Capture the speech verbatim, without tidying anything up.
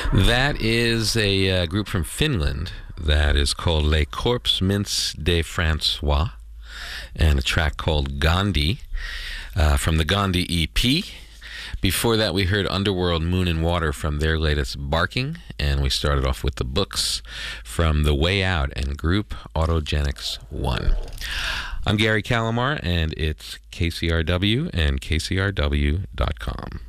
That is a uh, group from Finland that is called Les Corps Mince de Francois, and a track called Gandhi uh, from the Gandhi E P. Before that, we heard Underworld, Moon and Water from their latest Barking, and we started off with The Books from The Way Out and group Autogenics one. I'm Gary Calamar, and it's K C R W and K C R W dot com.